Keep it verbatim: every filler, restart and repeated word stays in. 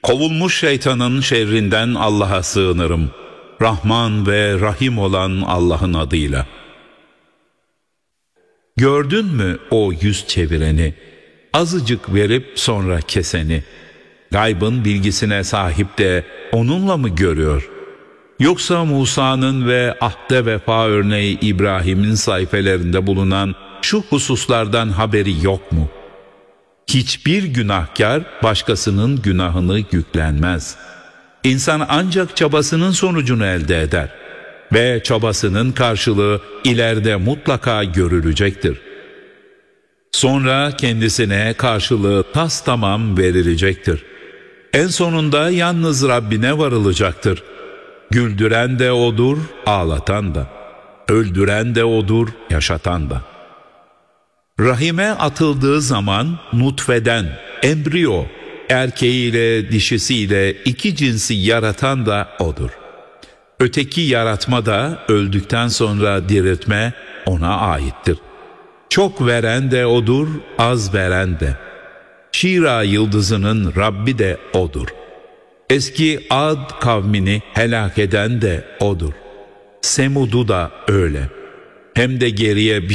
Kovulmuş şeytanın şerrinden Allah'a sığınırım. Rahman ve Rahim olan Allah'ın adıyla. Gördün mü o yüz çevireni, azıcık verip sonra keseni? Gaybın bilgisine sahip de onunla mı görüyor? Yoksa Musa'nın ve ahde vefa örneği İbrahim'in sayfelerinde bulunan şu hususlardan haberi yok mu? Hiçbir günahkar başkasının günahını yüklenmez. İnsan ancak çabasının sonucunu elde eder ve çabasının karşılığı ileride mutlaka görülecektir. Sonra kendisine karşılığı tastamam verilecektir. En sonunda yalnız Rabbine varılacaktır. Güldüren de O'dur, ağlatan da. Öldüren de O'dur, yaşatan da. Rahime atıldığı zaman nutfeden, embriyo, erkeğiyle dişisiyle iki cinsi yaratan da O'dur. Öteki yaratma da öldükten sonra diriltme O'na aittir. Çok veren de O'dur, az veren de. Şira yıldızının Rabbi de O'dur. Eski Ad kavmini helak eden de O'dur. Semud'u da öyle. Hem de geriye bir